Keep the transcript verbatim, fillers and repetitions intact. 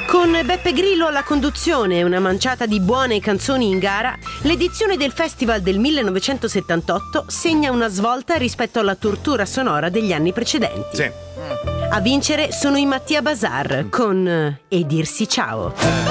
Con Beppe Grillo alla conduzione e una manciata di buone canzoni in gara, l'edizione del festival del millenovecentosettantotto segna una svolta rispetto alla tortura sonora degli anni precedenti. Sì. A vincere sono i Mattia Bazar con E dirsi ciao.